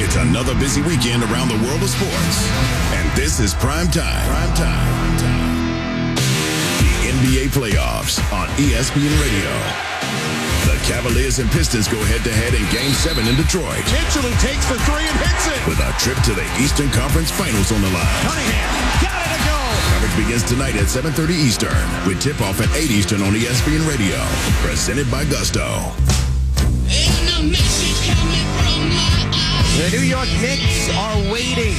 It's another busy weekend around the world of sports. And this is Prime Time. The NBA playoffs on ESPN Radio. The Cavaliers and Pistons go head-to-head in Game 7 in Detroit. Mitchell who takes for three and hits it. With a trip to the Eastern Conference Finals on the line. Cunningham got it to go. Coverage begins tonight at 7:30 Eastern with tip-off at 8 Eastern on ESPN Radio. Presented by Gusto. The New York Knicks are waiting.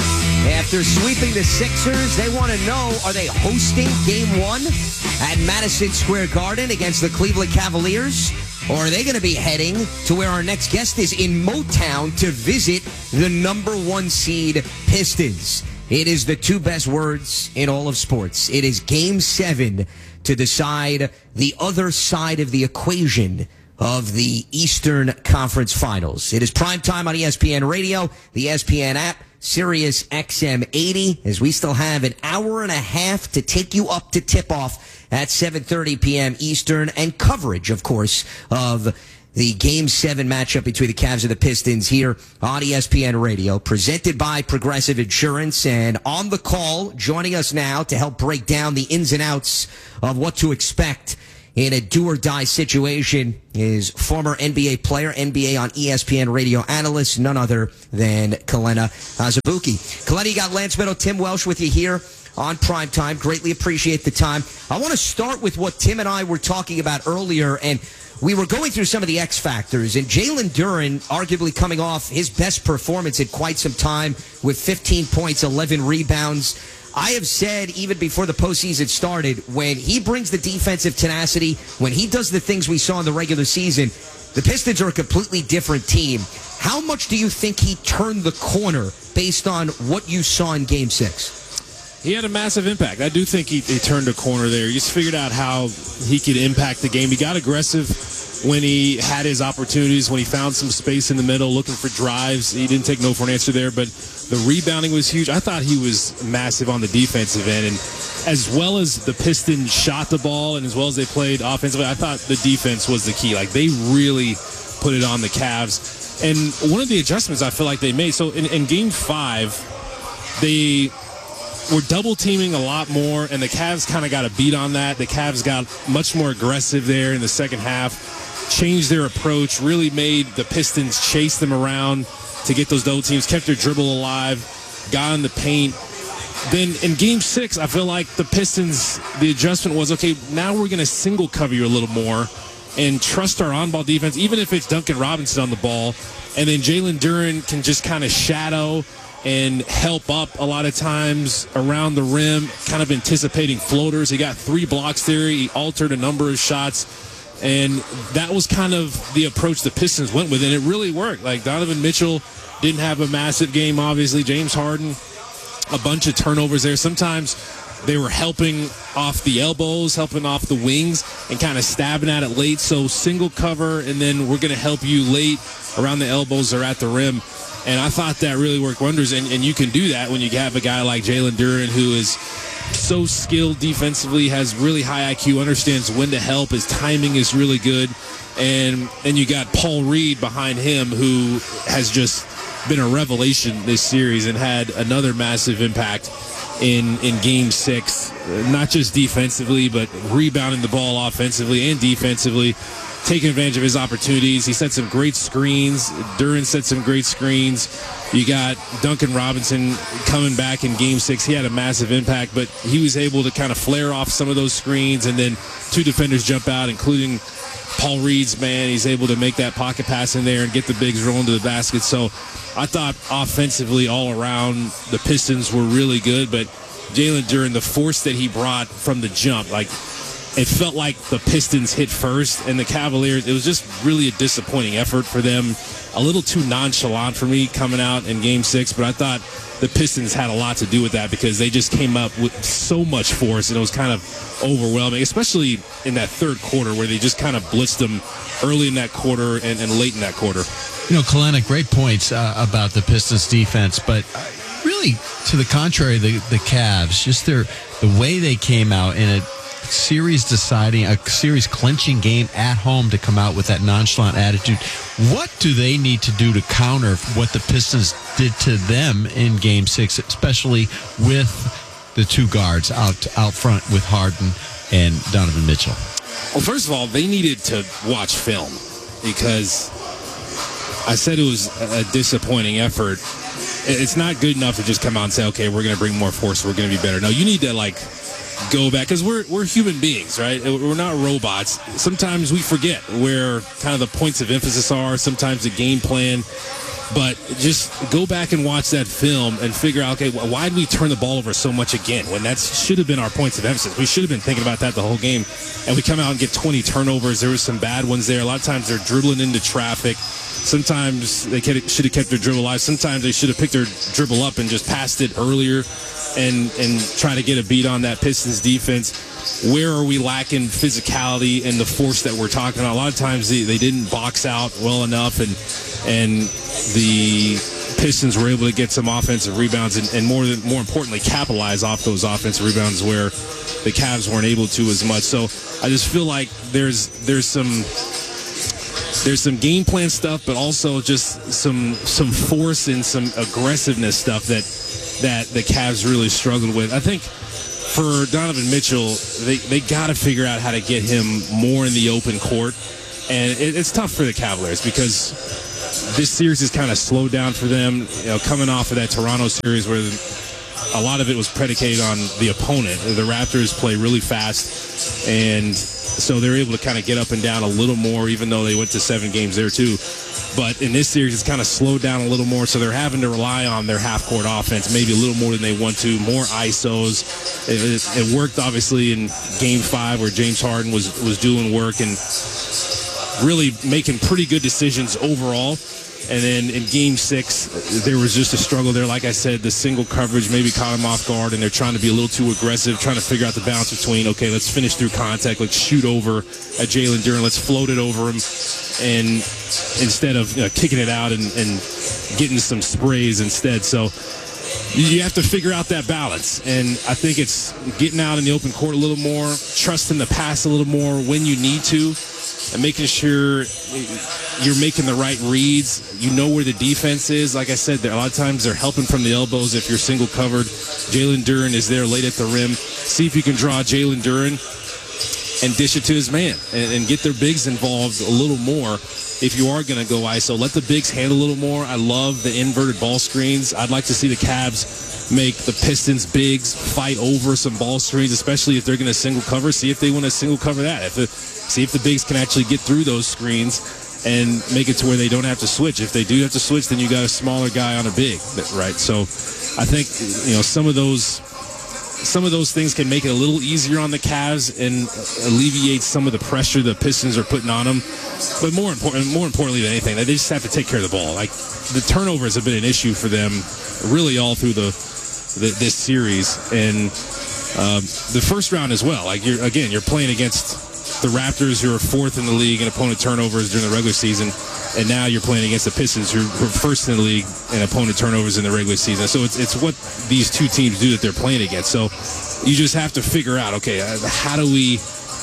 After sweeping the Sixers, they want to know, are they hosting Game 1 at Madison Square Garden against the Cleveland Cavaliers? Or are they going to be heading to where our next guest is in Motown to visit the #1 seed Pistons? It is the two best words in all of sports. It is Game 7 to decide the other side of the equation of the Eastern Conference Finals. It is prime time on ESPN Radio, the ESPN app, Sirius XM 80, as we still have an hour and a half to take you up to tip-off at 7:30 p.m. Eastern, and coverage, of course, of the Game 7 matchup between the Cavs and the Pistons here on ESPN Radio, presented by Progressive Insurance. And on the call, joining us now to help break down the ins and outs of what to expect in a do-or-die situation is former NBA player, NBA on ESPN radio analyst, none other than Kelena Azubuike. Kelena, you got Lance Meadow, Tim Welsh with you here on Prime Time. Greatly appreciate the time. I want to start with what Tim and I were talking about earlier, and we were going through some of the X factors, and Jalen Duren arguably coming off his best performance in quite some time with 15 points, 11 rebounds. I have said even before the postseason started, when he brings the defensive tenacity, when he does the things we saw in the regular season, the Pistons are a completely different team. How much do you think he turned the corner based on what you saw in Game 6? He had a massive impact. I do think he turned a corner there. He just figured out how he could impact the game. He got aggressive when he had his opportunities, when he found some space in the middle, looking for drives. He didn't take no for an answer there, but the rebounding was huge. I thought he was massive on the defensive end, and as well as the Pistons shot the ball and as well as they played offensively, I thought the defense was the key. Like, they really put it on the Cavs. And one of the adjustments I feel like they made, so in Game 5, they were double teaming a lot more, and the Cavs kind of got a beat on that. The Cavs got much more aggressive there in the second half, changed their approach, really made the Pistons chase them around to get those double teams, kept their dribble alive, got in the paint. Then in Game 6, I feel like the Pistons, the adjustment was, okay, now we're going to single cover you a little more and trust our on-ball defense, even if it's Duncan Robinson on the ball. And then Jalen Duren can just kind of shadow and help up a lot of times around the rim, kind of anticipating floaters. He got 3 blocks there. He altered a number of shots. And that was kind of the approach the Pistons went with, and it really worked. Like, Donovan Mitchell didn't have a massive game, obviously. James Harden, a bunch of turnovers there. Sometimes they were helping off the elbows, helping off the wings, and kind of stabbing at it late. So single cover, and then we're going to help you late around the elbows or at the rim. And I thought that really worked wonders. And you can do that when you have a guy like Jalen Duren, who is so skilled defensively, has really high IQ, understands when to help. His timing is really good. And you got Paul Reed behind him, who has just been a revelation this series and had another massive impact in Game 6, not just defensively, but rebounding the ball offensively and defensively, taking advantage of his opportunities. He set some great screens. Duren set some great screens. You got Duncan Robinson coming back in Game 6. He had a massive impact, but he was able to kind of flare off some of those screens, and then 2 defenders jump out, including Paul Reed's man. He's able to make that pocket pass in there and get the bigs rolling to the basket. So I thought offensively all around the Pistons were really good, but Jalen Duren, the force that he brought from the jump, like, it felt like the Pistons hit first, and the Cavaliers, it was just really a disappointing effort for them. A little too nonchalant for me coming out in Game 6, but I thought the Pistons had a lot to do with that because they just came up with so much force, and it was kind of overwhelming, especially in that third quarter where they just kind of blitzed them early in that quarter and late in that quarter. You know, Kelena, great points about the Pistons defense, but really, to the contrary, the Cavs, just the way they came out in a series clinching game at home to come out with that nonchalant attitude. What do they need to do to counter what the Pistons did to them in Game 6, especially with the two guards out front with Harden and Donovan Mitchell? Well, first of all, they needed to watch film because I said it was a disappointing effort. It's not good enough to just come out and say, okay, we're going to bring more force, we're going to be better. No, you need to, go back, because we're human beings, right? We're not robots. Sometimes we forget where kind of the points of emphasis are, sometimes the game plan. But just go back and watch that film and figure out, okay, why did we turn the ball over so much again when that should have been our points of emphasis? We should have been thinking about that the whole game. And we come out and get 20 turnovers. There were some bad ones there. A lot of times they're dribbling into traffic. Sometimes they should have kept their dribble alive. Sometimes they should have picked their dribble up and just passed it earlier and try to get a beat on that Pistons defense. Where are we lacking physicality and the force that we're talking about? A lot of times they didn't box out well enough, and the Pistons were able to get some offensive rebounds and more importantly capitalize off those offensive rebounds where the Cavs weren't able to as much. So I just feel like there's some game plan stuff, but also just some force and some aggressiveness stuff that the Cavs really struggled with. I think for Donovan Mitchell, they got to figure out how to get him more in the open court. And it's tough for the Cavaliers because this series is kind of slowed down for them, coming off of that Toronto series where a lot of it was predicated on the opponent. The Raptors play really fast, and so they're able to kind of get up and down a little more, even though they went to 7 games there too. But in this series, it's kind of slowed down a little more, so they're having to rely on their half-court offense maybe a little more than they want to, more ISOs. It worked, obviously, in Game 5 where James Harden was doing work and really making pretty good decisions overall. And then in Game 6, there was just a struggle there. Like I said, the single coverage maybe caught him off guard, and they're trying to be a little too aggressive, trying to figure out the balance between, okay, let's finish through contact, let's shoot over at Jalen Duren, let's float it over him, and instead of kicking it out and getting some sprays instead. So you have to figure out that balance. And I think it's getting out in the open court a little more, trusting the pass a little more when you need to, and making sure you're making the right reads. You know where the defense is. Like I said, a lot of times they're helping from the elbows if you're single covered. Jalen Duren is there late at the rim. See if you can draw Jalen Duren and dish it to his man and get their bigs involved a little more. If you are going to go ISO, let the bigs handle a little more. I love the inverted ball screens. I'd like to see the Cavs make the Pistons bigs fight over some ball screens, especially if they're going to single cover. See if they want to single cover that. See if the bigs can actually get through those screens and make it to where they don't have to switch. If they do have to switch, then you got a smaller guy on a big, right? So I think some of those things can make it a little easier on the Cavs and alleviate some of the pressure the Pistons are putting on them. But more importantly than anything, they just have to take care of the ball. Like, the turnovers have been an issue for them really all through this series, and the first round as well. Like, you're playing against the Raptors, who are 4th in the league in opponent turnovers during the regular season, and now you're playing against the Pistons, who are 1st in the league in opponent turnovers in the regular season. So it's what these two teams do that they're playing against. So you just have to figure out, okay, how do we,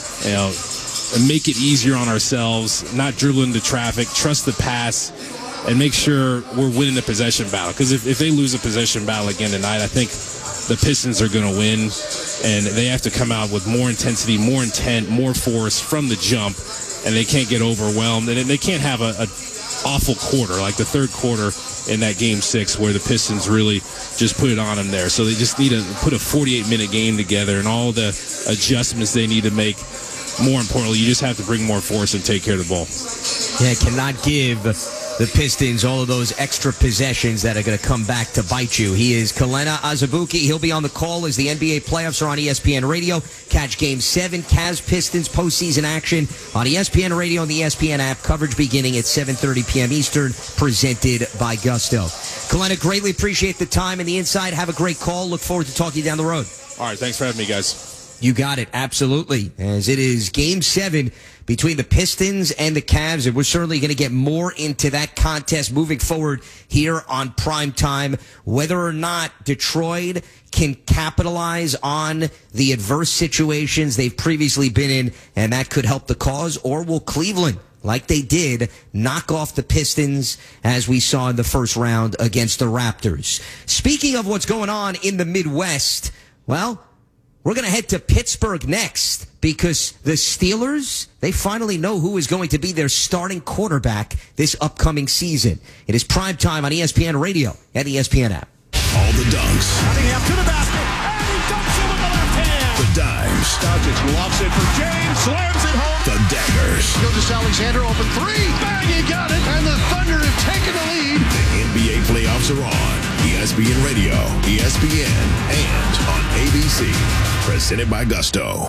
make it easier on ourselves, not dribble into traffic, trust the pass, and make sure we're winning the possession battle. Because if they lose a possession battle again tonight, I think the Pistons are going to win, and they have to come out with more intensity, more intent, more force from the jump, and they can't get overwhelmed, and they can't have an awful quarter like the third quarter in that Game 6 where the Pistons really just put it on them there. So they just need to put a 48-minute game together and all the adjustments they need to make. More importantly, you just have to bring more force and take care of the ball. Yeah, cannot give the Pistons all of those extra possessions that are going to come back to bite you. He is Kelenna Azubuike. He'll be on the call as the NBA playoffs are on ESPN Radio. Catch Game 7, Cavs-Pistons postseason action on ESPN Radio and the ESPN app. Coverage beginning at 7:30 p.m. Eastern, presented by Gusto. Kelenna, greatly appreciate the time and the insight. Have a great call. Look forward to talking to you down the road. All right, thanks for having me, guys. You got it, absolutely. As it is Game 7 between the Pistons and the Cavs, and we're certainly going to get more into that contest moving forward here on Primetime. Whether or not Detroit can capitalize on the adverse situations they've previously been in, and that could help the cause, or will Cleveland like they did, knock off the Pistons as we saw in the first round against the Raptors. Speaking of what's going on in the Midwest, well, we're going to head to Pittsburgh next because the Steelers, they finally know who is going to be their starting quarterback this upcoming season. It is prime time on ESPN Radio and ESPN app. All the dunks. Cunningham to the basket, and he dunks it with the left hand. The dimes. Doncic lobs it for James, slams it home. The daggers. Gilgeous-Alexander open three, bang, he got it, and the Thunder have taken the lead. The NBA playoffs are on. ESPN Radio, ESPN, and on ABC. Presented by Gusto.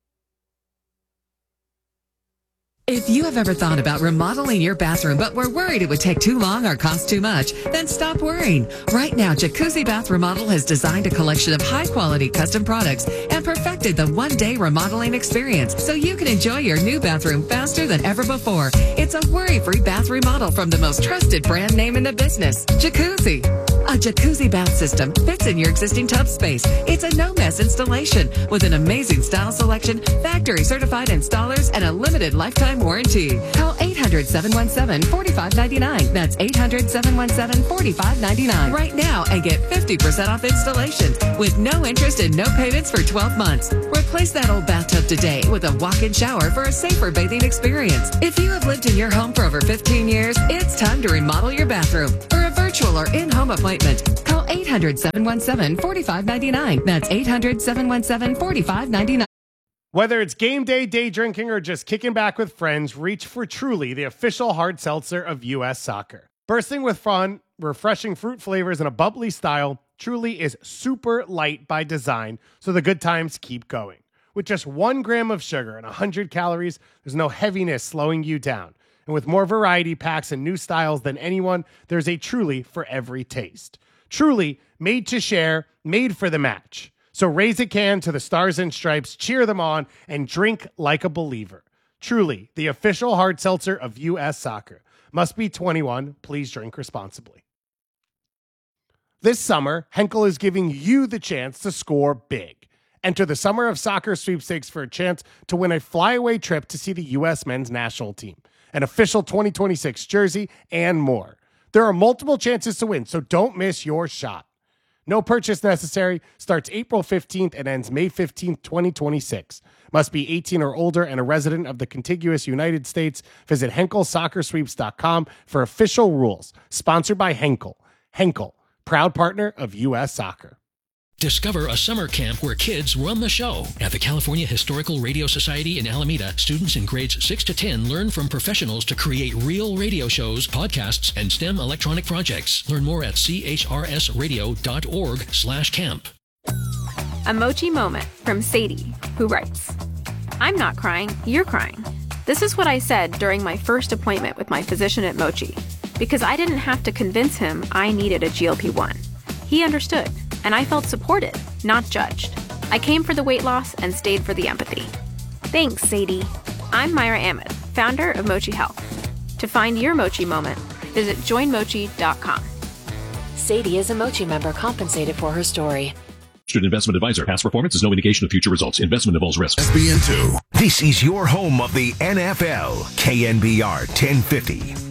If you have ever thought about remodeling your bathroom but were worried it would take too long or cost too much, then stop worrying. Right now, Jacuzzi Bath Remodel has designed a collection of high-quality custom products and perfected the one-day remodeling experience so you can enjoy your new bathroom faster than ever before. It's a worry-free bath remodel from the most trusted brand name in the business, Jacuzzi. A jacuzzi bath system fits in your existing tub space. It's a no-mess installation with an amazing style selection, factory-certified installers, and a limited lifetime warranty. Call 800-717-4599. That's 800-717-4599 right now and get 50% off installations with no interest and no payments for 12 months. Replace that old bathtub today with a walk-in shower for a safer bathing experience. If you have lived in your home for over 15 years, it's time to remodel your bathroom. For a virtual or in-home appointment, call 800-717-4599. That's 800-717-4599. Whether it's game day, day drinking, or just kicking back with friends, reach for Truly, the official hard seltzer of U.S. Soccer. Bursting with fun, refreshing fruit flavors, and a bubbly style, Truly is super light by design, so the good times keep going. With just 1 gram of sugar and 100 calories, there's no heaviness slowing you down. And with more variety packs and new styles than anyone, there's a Truly for every taste. Truly, made to share, made for the match. So raise a can to the Stars and Stripes, cheer them on, and drink like a believer. Truly, the official hard seltzer of U.S. Soccer. Must be 21. Please drink responsibly. This summer, Henkel is giving you the chance to score big. Enter the Summer of Soccer sweepstakes for a chance to win a flyaway trip to see the U.S. men's national team, an official 2026 jersey, and more. There are multiple chances to win, so don't miss your shot. No purchase necessary. Starts April 15th and ends May 15th, 2026. Must be 18 or older and a resident of the contiguous United States. Visit HenkelSoccerSweeps.com for official rules. Sponsored by Henkel. Henkel, proud partner of U.S. Soccer. Discover a summer camp where kids run the show. At the California Historical Radio Society in Alameda, students in grades 6 to 10 learn from professionals to create real radio shows, podcasts, and STEM electronic projects. Learn more at chrsradio.org/camp. A Mochi moment from Sadie, who writes, I'm not crying, you're crying. This is what I said during my first appointment with my physician at Mochi, because I didn't have to convince him I needed a GLP-1. He understood. And I felt supported, not judged. I came for the weight loss and stayed for the empathy. Thanks, Sadie. I'm Myra Ahmed, founder of Mochi Health. To find your Mochi moment, visit joinmochi.com. Sadie is a Mochi member compensated for her story. Investment advisor. Past performance is no indication of future results. Investment involves risk. ESPN2. This is your home of the NFL. KNBR 1050.